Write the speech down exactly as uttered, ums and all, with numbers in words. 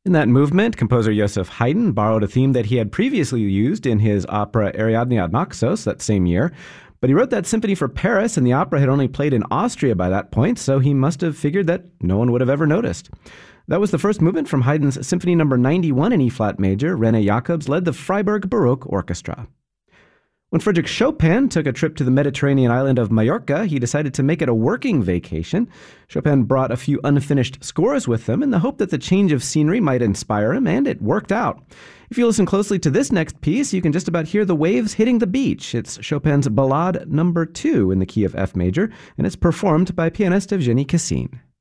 In that movement, composer Joseph Haydn borrowed a theme that he had previously used in his opera Ariadne ad Naxos that same year, but he wrote that symphony for Paris, and the opera had only played in Austria by that point, so he must have figured that no one would have ever noticed. That was the first movement from Haydn's Symphony number ninety-one in E-flat major. René Jacobs led the Freiburg Baroque Orchestra. When Frédéric Chopin took a trip to the Mediterranean island of Majorca, he decided to make it a working vacation. Chopin brought a few unfinished scores with him in the hope that the change of scenery might inspire him, and it worked out. If you listen closely to this next piece, you can just about hear the waves hitting the beach. It's Chopin's Ballade number two in the key of F major, and it's performed by pianist Evgeny Kissin.